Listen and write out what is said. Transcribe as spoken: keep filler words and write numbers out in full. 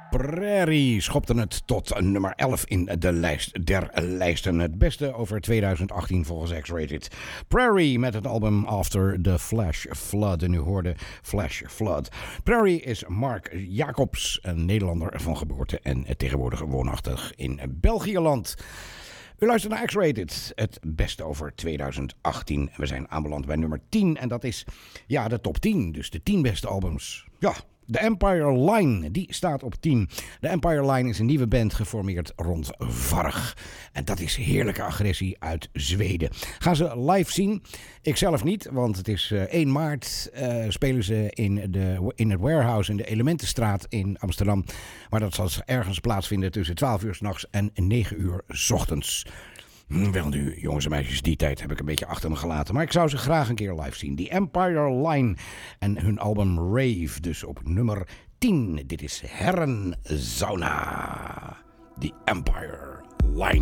Prairie schopte het tot nummer elf in de lijst der lijsten. Het beste over tweeduizend achttien volgens X-Rated. Prairie met het album After the Flash Flood. En u hoorde Flash Flood. Prairie is Mark Jacobs, een Nederlander van geboorte en tegenwoordig woonachtig in Belgiëland. U luistert naar X-Rated, het beste over tweeduizend achttien. We zijn aanbeland bij nummer tien en dat is ja, de top tien, dus de tien beste albums. Ja, The Empire Line, die staat op tien. The Empire Line is een nieuwe band geformeerd rond Varg. En dat is heerlijke agressie uit Zweden. Gaan ze live zien? Ik zelf niet, want het is uh, één maart. Uh, spelen ze in, de, in het Warehouse in de Elementenstraat in Amsterdam. Maar dat zal ergens plaatsvinden tussen twaalf uur 's nachts en negen uur 's ochtends. Wel nu, jongens en meisjes, die tijd heb ik een beetje achter me gelaten. Maar ik zou ze graag een keer live zien. The Empire Line en hun album Rave, dus op nummer tien. Dit is Herrensauna. The Empire Line.